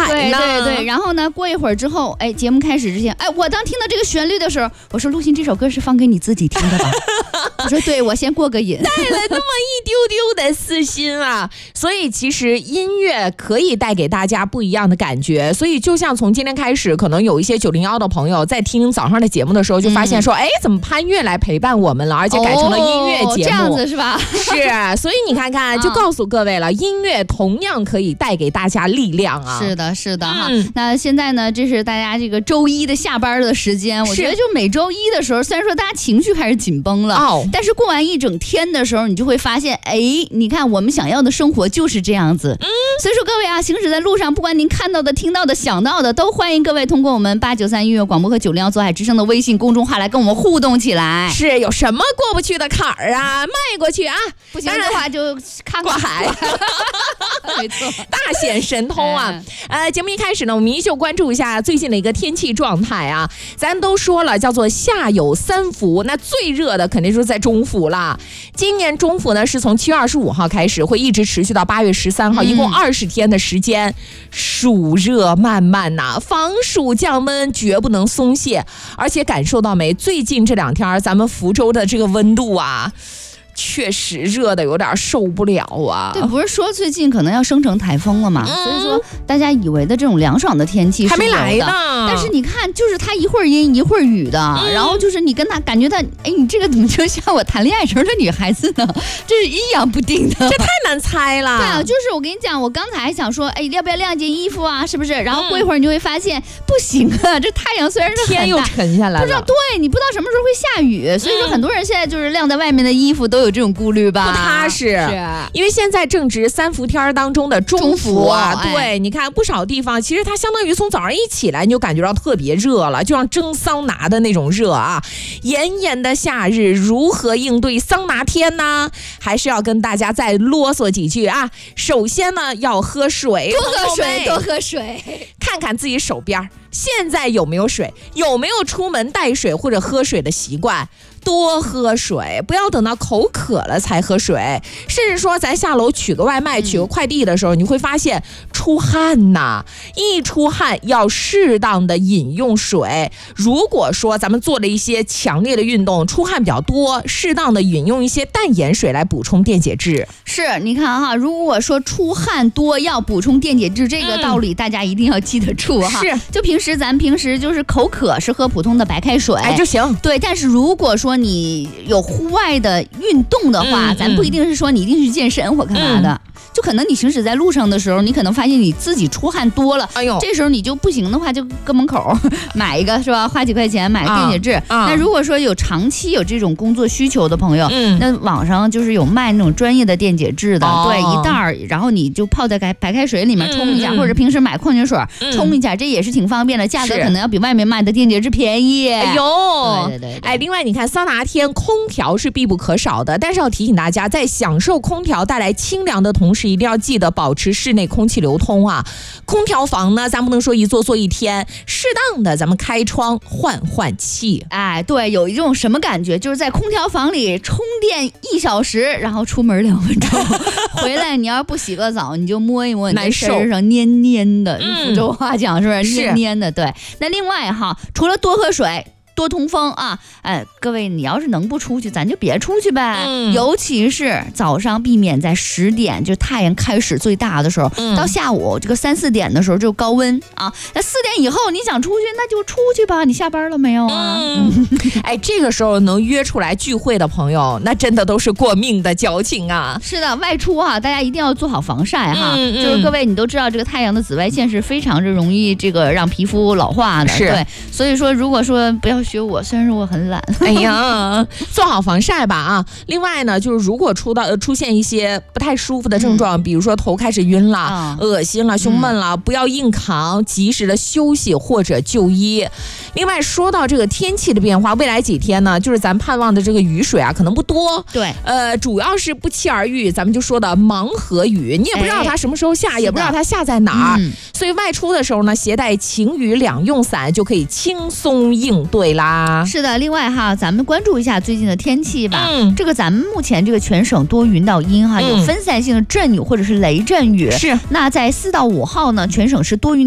呢。 对对对，然后呢，过一会儿之后，节目开始之前，我当听到这个旋律的时候，我说陆欣这首歌是放给你自己听的吧？我说对，我先过个瘾。 带了那么一丢丢的私心啊，所以其实音乐可以带给大家不一样的感觉。所以就像从今天开始，可能有一些901的朋友在听早上的节目的时候，就发现说，怎么潘越来陪伴我们了，而且改成了音乐节目， 这样子是吧？ 是，所以你看看，就告诉各位了，音乐同样可以带给大家力量啊。 是的，是的哈。那现在呢，这是大家这个周一的下班的时间，我觉得就每周一的时候，虽然说大家情绪开始紧绷了，但是过完一整天的时候，你就会发现，你看我们想要的生活就是这样子。所以说各位啊，行驶在路上，不管您看到的、听到的、想到的，都欢迎各位通过我们893音乐广播和901左海之声的微信公众号来跟我们互动起来。 是有什么过不去的坎儿啊，迈过去啊！ 不行的话就看过海。 没错， 大显神通啊！节目一开始呢，我们依旧关注一下最近的一个天气状态啊。咱都说了，叫做夏有3伏，那最热的肯定就是在中伏啦。今年中伏呢，是从7月25号开始，会一直持续到8月13号，一共20天的时间。暑热漫漫呐，防暑降温绝不能松懈。而且感受到没？最近这2天，咱们福州的这个温度啊，确实热的有点受不了啊！ 对，不是说最近可能要生成台风了嘛？所以说大家以为的这种凉爽的天气还没来呢。 但是你看，就是它一会儿阴一会儿雨的，然后就是你跟他感觉他，你这个怎么就像我谈恋爱时候的女孩子呢？这是阴阳不定的， 这太难猜了。 对啊，就是我跟你讲，我刚才还想说，要不要晾件衣服啊？是不是？然后过一会儿你就会发现，不行啊，这太阳虽然是很大， 天又沉下来了， 不知道，对，你不知道什么时候会下雨，所以说很多人现在就是晾在外面的衣服都有这种顾虑吧， 不踏实。是，因为现在正值3伏天当中的中伏啊。对，你看不少地方，其实它相当于从早上一起来你就感觉到特别热了，就像蒸桑拿的那种热啊。炎炎的夏日，如何应对桑拿天呢？还是要跟大家再啰嗦几句啊。首先呢，要喝水， 多喝水，多喝水， 看看自己手边现在有没有水，有没有出门带水或者喝水的习惯。多喝水，不要等到口渴了才喝水。甚至说咱下楼取个外卖、取个快递的时候，你会发现出汗呐，一出汗要适当的饮用水。如果说咱们做了一些强烈的运动，出汗比较多，适当的饮用一些淡盐水来补充电解质。 是，你看哈，如果说出汗多要补充电解质，这个道理大家一定要记得住哈。 是， 就咱平时就是口渴是喝普通的白开水就行。 对，但是如果说你有户外的运动的话，咱不一定是说你一定去健身或干嘛的。就可能你行驶在路上的时候，你可能发现你自己出汗多了，这时候你就不行的话，就搁门口买一个是吧？花几块钱买个电解质。那如果说有长期有这种工作需求的朋友，那网上就是有卖那种专业的电解质的，对，一袋儿，然后你就泡在白开水里面冲一下，或者平时买矿泉水冲一下，这也是挺方便的，价格可能要比外面卖的电解质便宜。 对，另外你看桑拿天空调是必不可少的，但是要提醒大家，在享受空调带来清凉的同时，一定要记得保持室内空气流通啊。空调房呢，咱不能说一坐一天，适当的咱们开窗换气。 对，有一种什么感觉，就是在空调房里充电1小时，然后出门2分钟，回来你要是不洗个澡，你就摸一摸你的身上黏黏的，福州话讲是不是黏黏的？对。那另外哈，除了多喝水，多通风啊！各位，你要是能不出去，咱就别出去呗。尤其是早上，避免在10点就太阳开始最大的时候，到下午这个3、4点的时候就高温啊。那4点以后你想出去，那就出去吧。你下班了没有啊？ 这个时候能约出来聚会的朋友，那真的都是过命的交情啊。 是的，外出啊，大家一定要做好防晒哈。就是各位，你都知道这个太阳的紫外线是非常容易这个让皮肤老化的。对，所以说如果说不要学我，虽然说我很懒， 做好防晒吧啊！另外呢，就是如果出现一些不太舒服的症状，比如说头开始晕了、恶心了、胸闷了，不要硬扛，及时的休息或者就医。另外说到这个天气的变化，未来几天呢，就是咱盼望的这个雨水啊，可能不多。 对， 主要是不期而遇，咱们就说的盲盒雨，你也不知道它什么时候下，也不知道它下在哪儿，所以外出的时候呢，携带晴雨两用伞就可以轻松应对啦。 是的，另外哈，咱们关注一下最近的天气吧。这个咱们目前这个全省多云到阴哈，有分散性的阵雨或者是雷阵雨。是，那在4到5号呢，全省是多云